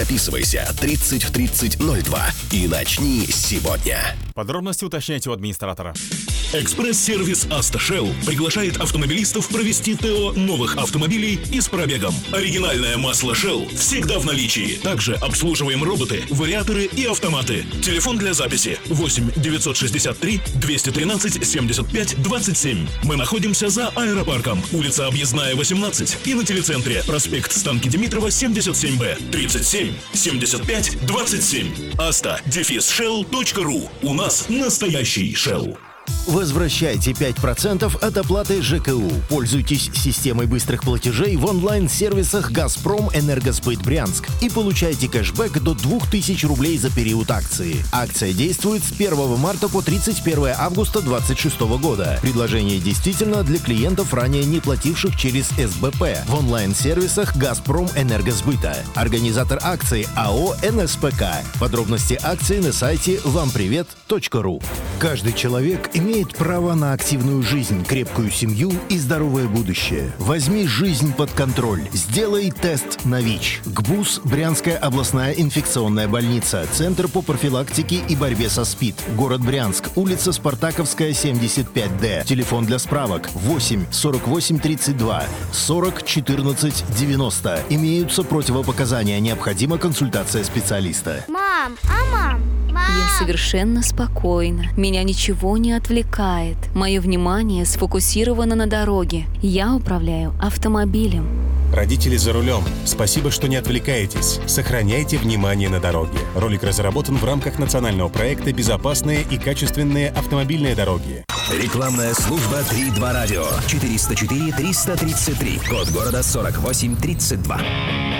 Записывайся 30 в 3002 и начни сегодня. Подробности уточняйте у администратора. Экспресс-сервис «Автошелл» приглашает автомобилистов провести ТО новых автомобилей и с пробегом. Оригинальное масло Shell всегда в наличии. Также обслуживаем роботы, вариаторы и автоматы. Телефон для записи 8 963 213 75 27. Мы находимся за аэропарком, улица Объездная, 18, и на телецентре проспект Станки Димитрова, 77Б, 37 75 27. asta-shell.ru. У нас настоящий Shell. Возвращайте 5% от оплаты ЖКУ. Пользуйтесь системой быстрых платежей в онлайн-сервисах «Газпром Энергосбыт Брянск» и получайте кэшбэк до 2000 рублей за период акции. Акция действует с 1 марта по 31 августа 2026 года. Предложение действительно для клиентов, ранее не плативших через СБП в онлайн-сервисах «Газпром Энергосбыта». Организатор акции АО «НСПК». Подробности акции на сайте вампривет.ру. Каждый человек имеет право на активную жизнь, крепкую семью и здоровое будущее. Возьми жизнь под контроль. Сделай тест на ВИЧ. ГБУС, Брянская областная инфекционная больница, Центр по профилактике и борьбе со СПИД, город Брянск, улица Спартаковская, 75Д. Телефон для справок 8 48 32 40 14 90. Имеются противопоказания. Необходима консультация специалиста. Мам! Я совершенно спокойна. Меня ничего не отвлекает. Мое внимание сфокусировано на дороге. Я управляю автомобилем. Родители за рулем. Спасибо, что не отвлекаетесь. Сохраняйте внимание на дороге. Ролик разработан в рамках национального проекта «Безопасные и качественные автомобильные дороги». Рекламная служба 3.2 радио. 404 333. Код города 4832.